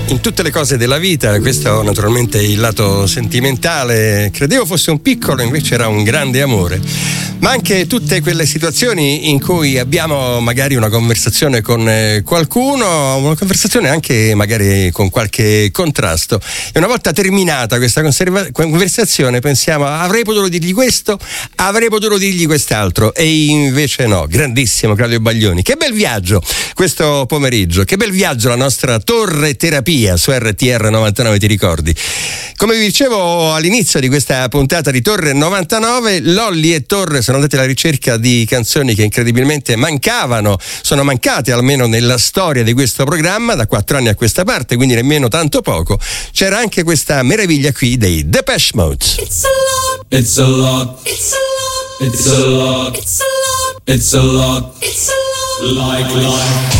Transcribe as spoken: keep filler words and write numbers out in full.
In tutte le cose della vita, questo naturalmente il lato sentimentale, credevo fosse un piccolo, invece era un grande amore, ma anche tutte quelle situazioni in cui abbiamo magari una conversazione con qualcuno, una conversazione anche magari con qualche contrasto, e una volta terminata questa conserva- conversazione pensiamo: avrei potuto dirgli questo, avrei potuto dirgli quest'altro, e invece no. Grandissimo Claudio Baglioni, che bel viaggio questo pomeriggio, che bel viaggio la nostra torre terapia su R T R novantanove, ti ricordi? Come vi dicevo all'inizio di questa puntata di Torre novantanove, Lolli e Torre sono andati alla ricerca di canzoni che incredibilmente mancavano, sono mancate almeno nella storia di questo programma da quattro anni a questa parte, quindi nemmeno tanto poco. C'era anche questa meraviglia qui dei Depeche Mode. It's a lot, it's a lot, it's a lot, it's a lot, it's a lot, it's a lot, it's a lot, like life.